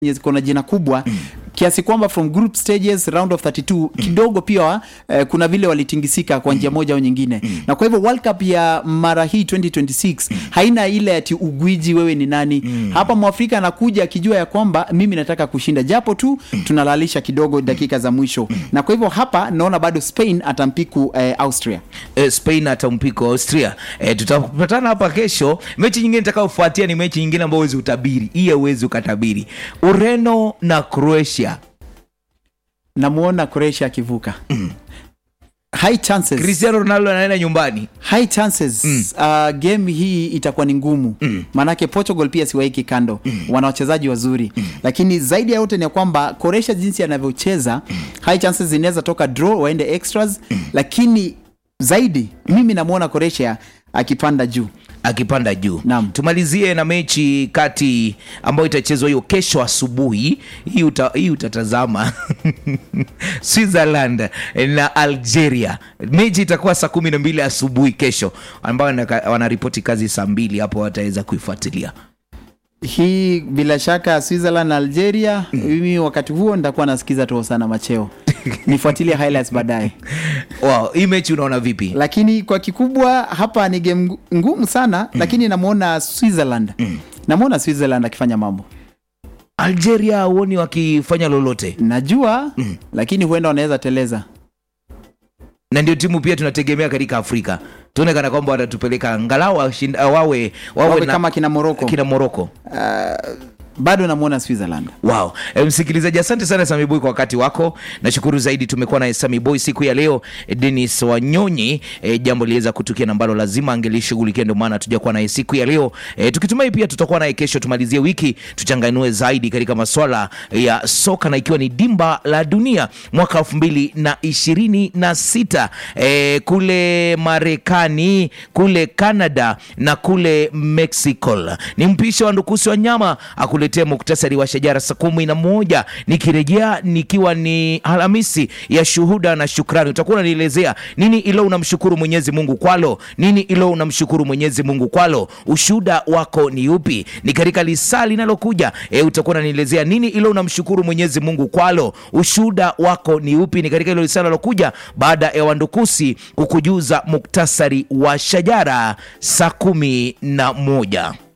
kuna jina kubwa kiasi kwamba from group stages round of 32 kidogo pia kuna vile walitingisika kwa njia moja au nyingine. Na kwa hivyo World Cup ya mara hii 2026 haina ile ati ugwiji wewe ni nani. Hapa Mwafrika anakuja akijua ya kwamba mimi nataka kushinda, japo tu tunalalisha kidogo dakika za mwisho. Na kwa hivyo hapa naona bado Spain atampiku Austria. Spain atampiku Austria. Tutapatana hapa kesho. Mechi nyingine nitakayofuatia ni mechi nyingine ambayo huwezi utabiri. Hii huwezi ukatabiri. Ureno na Croatia. Namuona Croatia akivuka. High chances. Cristiano Ronaldo anaenda nyumbani. High chances. Game hii itakuwa ni ngumu. Manake Portugal pia siwaiki kando. Wana wachezaji wazuri. Lakini zaidi ya yote ni kwamba Croatia jinsi anavyocheza, high chances zinaweza toka draw waende extras. Lakini zaidi mimi namuona Croatia akipanda juu. Tumalizie na mechi kati ambayo itachezwa hiyo kesho asubuhi. Hii utatazama. Switzerland na Algeria. Mechi itakuwa saa 12 asubuhi kesho, ambao wanaripoti kazi saa 2 hapo wataweza kuifuatilia. Hii bila shaka Switzerland na Algeria. Mimi wakati huo nitakuwa nasikiza tu sana macheo. Nifuatilie highlights baadaye. Wow, hii mechi unaona vipi? Lakini kwa kikubwa hapa ni game ngumu sana, lakini namuona Switzerland. Namuona Switzerland akifanya mambo. Algeria huoni wakifanya lolote? Najua, lakini huenda wanaweza teleza. Na ndio timu pia tunategemea katika Afrika. Tuone kana kwamba watatupeleka angalau wawe kama kina Morocco. Bado namuona Switzerland. Wow. Msikilizaji, asante sana Sami Boy kwa wakati wako. Nashukuru zaidi tumekuwa na Sami Boy siku ya leo. Dennis Wanyonyi, jambo liweza kutukia na ambalo lazima angelishughulikia, ndio maana tujakuwa naye siku ya leo. Tukitumai pia tutakuwa naye kesho, tumalizie wiki tuchanganue zaidi katika masuala ya soka, na ikiwa ni dimba la dunia mwaka 2026 kule Marekani, kule Canada na kule Mexico. Ni mpisho wa Ndukusi wa Nyama akuletea muktasari wa shajara saa 11. Nikirejea nikiwa ni Alhamisi ya shuhuda na shukrani, utakuwa unanielezea nini ilo unamshukuru Mwenyezi Mungu kwalo, nini ilo unamshukuru Mwenyezi Mungu kwalo, ushuhuda wako ni upi? Ni katika lisaa linalokuja utakuwa unanielezea nini ilo unamshukuru Mwenyezi Mungu kwalo, ushuhuda wako ni upi? Ni katika ile lisaa linalokuja baada ya Wandukusi kukujuza muktasari wa shajara saa 11.